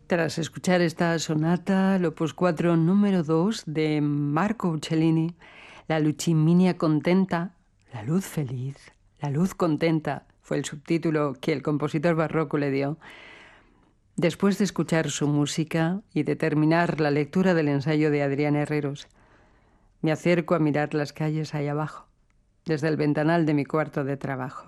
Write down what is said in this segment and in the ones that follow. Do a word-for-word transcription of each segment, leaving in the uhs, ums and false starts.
Tras escuchar esta sonata, el opus cuatro número dos de Marco Uccellini, la Luciminia contenta, la luz feliz, la luz contenta, fue el subtítulo que el compositor barroco le dio. Después de escuchar su música y de terminar la lectura del ensayo de Adrián Herreros, me acerco a mirar las calles ahí abajo, desde el ventanal de mi cuarto de trabajo.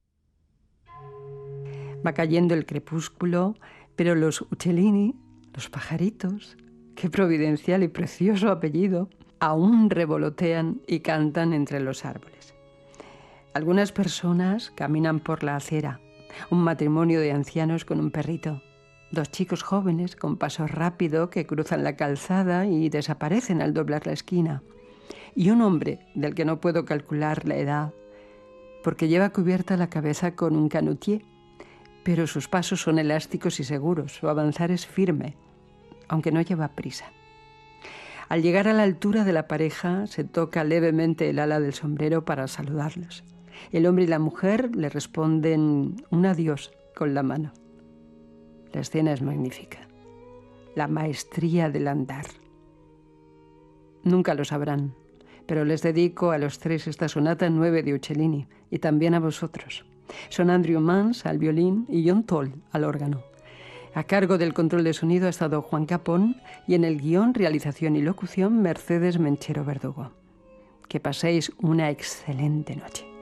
Va cayendo el crepúsculo, pero los Uccellini, los pajaritos, qué providencial y precioso apellido, aún revolotean y cantan entre los árboles. Algunas personas caminan por la acera, un matrimonio de ancianos con un perrito, dos chicos jóvenes con paso rápido que cruzan la calzada y desaparecen al doblar la esquina, y un hombre del que no puedo calcular la edad, porque lleva cubierta la cabeza con un canutier, pero sus pasos son elásticos y seguros, su avanzar es firme, aunque no lleva prisa. Al llegar a la altura de la pareja, se toca levemente el ala del sombrero para saludarlos. El hombre y la mujer le responden un adiós con la mano. La escena es magnífica. La maestría del andar. Nunca lo sabrán, pero les dedico a los tres esta sonata nueve de Uccellini y también a vosotros. Son Andrew Mans al violín y John Toll al órgano. A cargo del control de sonido ha estado Juan Capón y en el guión, realización y locución Mercedes Menchero Verdugo. Que paséis una excelente noche.